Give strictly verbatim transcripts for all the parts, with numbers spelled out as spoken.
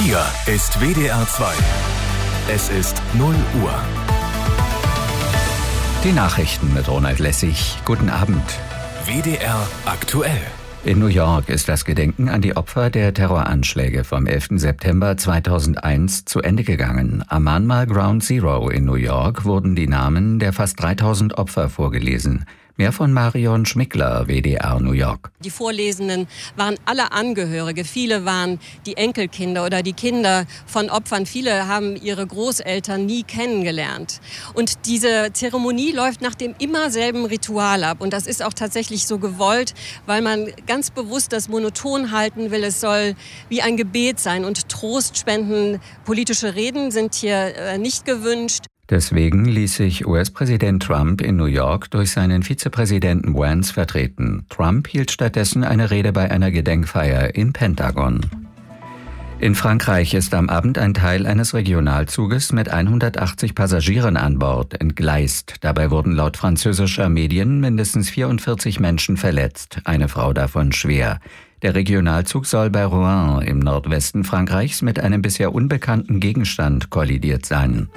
Hier ist W D R zwei. Es ist null Uhr. Die Nachrichten mit Ronald Lessig. Guten Abend. W D R aktuell. In New York ist das Gedenken an die Opfer der Terroranschläge vom elften September zweitausendeins zu Ende gegangen. Am Mahnmal Ground Zero in New York wurden die Namen der fast dreitausend Opfer vorgelesen. Mehr von Marion Schmickler, W D R New York. Die Vorlesenden waren alle Angehörige. Viele waren die Enkelkinder oder die Kinder von Opfern. Viele haben ihre Großeltern nie kennengelernt. Und diese Zeremonie läuft nach dem immer selben Ritual ab. Und das ist auch tatsächlich so gewollt, weil man ganz bewusst das monoton halten will. Es soll wie ein Gebet sein und Trost spenden. Politische Reden sind hier äh, nicht gewünscht. Deswegen ließ sich U S-Präsident Trump in New York durch seinen Vizepräsidenten Vance vertreten. Trump hielt stattdessen eine Rede bei einer Gedenkfeier im Pentagon. In Frankreich ist am Abend ein Teil eines Regionalzuges mit hundertachtzig Passagieren an Bord entgleist. Dabei wurden laut französischer Medien mindestens vierundvierzig Menschen verletzt, eine Frau davon schwer. Der Regionalzug soll bei Rouen im Nordwesten Frankreichs mit einem bisher unbekannten Gegenstand kollidiert sein.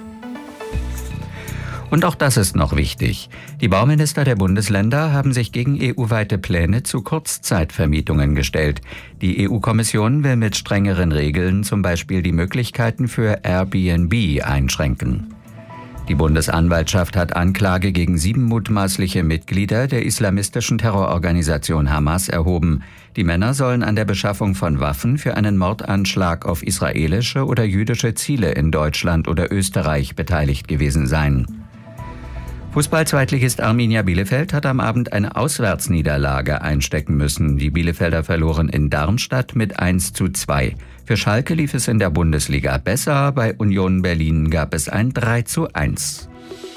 Und auch das ist noch wichtig. Die Bauminister der Bundesländer haben sich gegen E U-weite Pläne zu Kurzzeitvermietungen gestellt. Die E U-Kommission will mit strengeren Regeln zum Beispiel die Möglichkeiten für Airbnb einschränken. Die Bundesanwaltschaft hat Anklage gegen sieben mutmaßliche Mitglieder der islamistischen Terrororganisation Hamas erhoben. Die Männer sollen an der Beschaffung von Waffen für einen Mordanschlag auf israelische oder jüdische Ziele in Deutschland oder Österreich beteiligt gewesen sein. Fußball-Zweitligist Arminia Bielefeld hat am Abend eine Auswärtsniederlage einstecken müssen. Die Bielefelder verloren in Darmstadt mit eins zu zwei. Für Schalke lief es in der Bundesliga besser, bei Union Berlin gab es ein drei zu eins.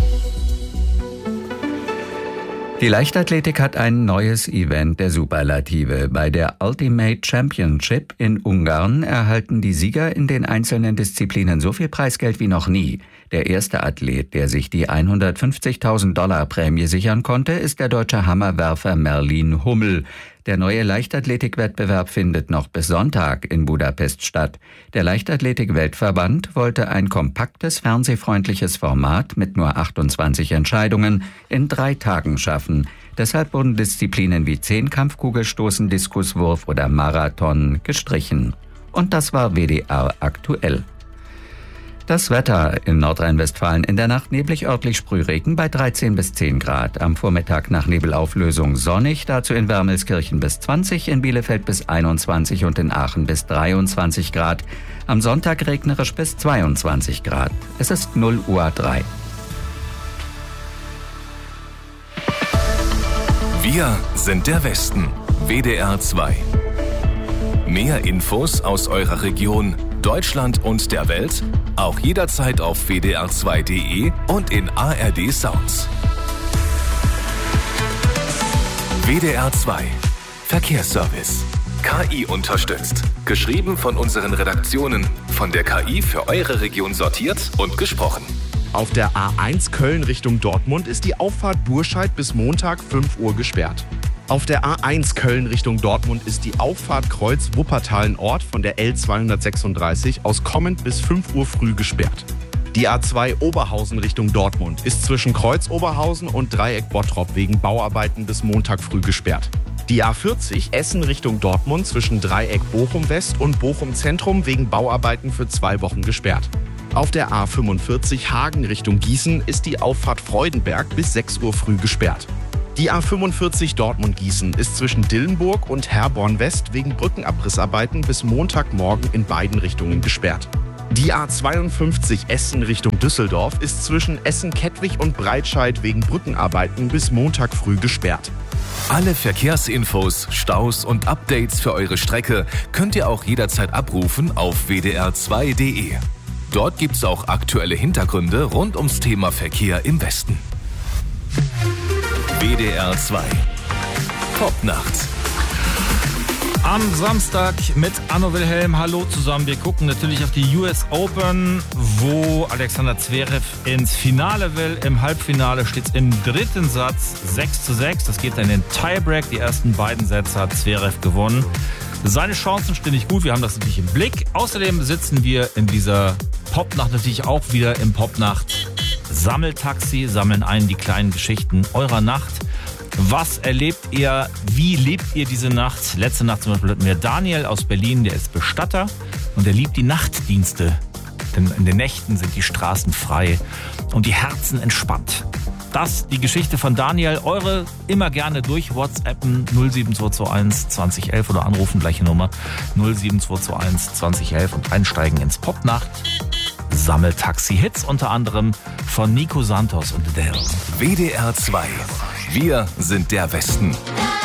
Die Leichtathletik hat ein neues Event der Superlative. Bei der Ultimate Championship in Ungarn erhalten die Sieger in den einzelnen Disziplinen so viel Preisgeld wie noch nie. Der erste Athlet, der sich die hundertfünfzigtausend Dollar Prämie sichern konnte, ist der deutsche Hammerwerfer Merlin Hummel. Der neue Leichtathletikwettbewerb findet noch bis Sonntag in Budapest statt. Der Leichtathletik-Weltverband wollte ein kompaktes, fernsehfreundliches Format mit nur achtundzwanzig Entscheidungen in drei Tagen schaffen. Deshalb wurden Disziplinen wie Zehnkampfkugelstoßen, Diskuswurf oder Marathon gestrichen. Und das war W D R aktuell. Das Wetter in Nordrhein-Westfalen: in der Nacht neblig, örtlich Sprühregen bei dreizehn bis zehn Grad. Am Vormittag nach Nebelauflösung sonnig, dazu in Wermelskirchen bis zwanzig, in Bielefeld bis einundzwanzig und in Aachen bis dreiundzwanzig Grad. Am Sonntag regnerisch bis zweiundzwanzig Grad. Es ist null Uhr drei. Wir sind der Westen. W D R zwei. Mehr Infos aus eurer Region, Deutschland und der Welt auch jederzeit auf w d r zwei punkt d e und in A R D Sounds. W D R zwei Verkehrsservice. K I unterstützt. Geschrieben von unseren Redaktionen. Von der K I für eure Region sortiert und gesprochen. Auf der A eins Köln Richtung Dortmund ist die Auffahrt Burscheid bis Montag fünf Uhr gesperrt. Auf der A eins Köln Richtung Dortmund ist die Auffahrt Kreuz Wuppertal-Nord von der L zweihundertsechsunddreißig aus kommend bis fünf Uhr früh gesperrt. Die A zwei Oberhausen Richtung Dortmund ist zwischen Kreuz Oberhausen und Dreieck Bottrop wegen Bauarbeiten bis Montag früh gesperrt. Die A vierzig Essen Richtung Dortmund zwischen Dreieck Bochum West und Bochum Zentrum wegen Bauarbeiten für zwei Wochen gesperrt. Auf der A fünfundvierzig Hagen Richtung Gießen ist die Auffahrt Freudenberg bis sechs Uhr früh gesperrt. Die A fünfundvierzig Dortmund-Gießen ist zwischen Dillenburg und Herborn West wegen Brückenabrissarbeiten bis Montagmorgen in beiden Richtungen gesperrt. Die A zweiundfünfzig Essen Richtung Düsseldorf ist zwischen Essen-Kettwig und Breitscheid wegen Brückenarbeiten bis Montag früh gesperrt. Alle Verkehrsinfos, Staus und Updates für eure Strecke könnt ihr auch jederzeit abrufen auf w d r zwei punkt d e. Dort gibt's auch aktuelle Hintergründe rund ums Thema Verkehr im Westen. W D R zwei Popnacht. Am Samstag mit Anno Wilhelm. Hallo zusammen. Wir gucken natürlich auf die U S Open, wo Alexander Zverev ins Finale will. Im Halbfinale steht es im dritten Satz sechs zu sechs. Das geht dann in den Tiebreak. Die ersten beiden Sätze hat Zverev gewonnen. Seine Chancen stehen nicht gut, wir haben das natürlich im Blick. Außerdem sitzen wir in dieser Popnacht natürlich auch wieder im Popnacht Sammeltaxi, sammeln ein die kleinen Geschichten eurer Nacht. Was erlebt ihr? Wie lebt ihr diese Nacht? Letzte Nacht zum Beispiel hatten wir Daniel aus Berlin, der ist Bestatter und der liebt die Nachtdienste. Denn in den Nächten sind die Straßen frei und die Herzen entspannt. Das die Geschichte von Daniel. Eure immer gerne durch WhatsAppen null sieben zwei zwei eins zwanzig elf oder anrufen, gleiche Nummer null sieben zwei zwei eins zwanzig elf und einsteigen ins Popnacht Sammeltaxi-Hits, unter anderem von Nico Santos und Adele. W D R zwei. Wir sind der Westen.